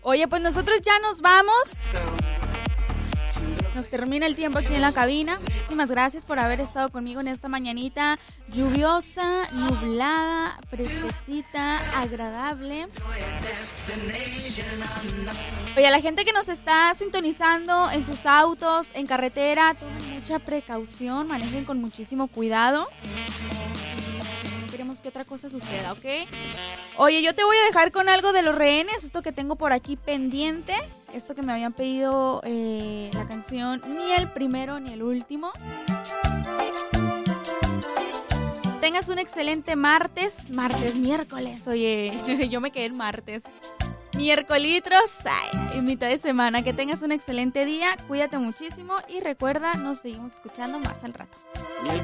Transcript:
Oye, pues nosotros ya nos vamos. Nos termina el tiempo aquí en la cabina. Muchísimas gracias por haber estado conmigo en esta mañanita lluviosa, nublada, fresquecita, agradable. Oye, a la gente que nos está sintonizando en sus autos, en carretera, tomen mucha precaución, manejen con muchísimo cuidado. No queremos que otra cosa suceda, ¿ok? Oye, yo te voy a dejar con algo de Los Rehenes, esto que tengo por aquí pendiente, esto que me habían pedido la canción Ni el primero ni el último. Tengas un excelente miércoles, oye, yo me quedé en martes. Miércolitros, en mitad de semana, que tengas un excelente día, cuídate muchísimo y recuerda, nos seguimos escuchando más al rato.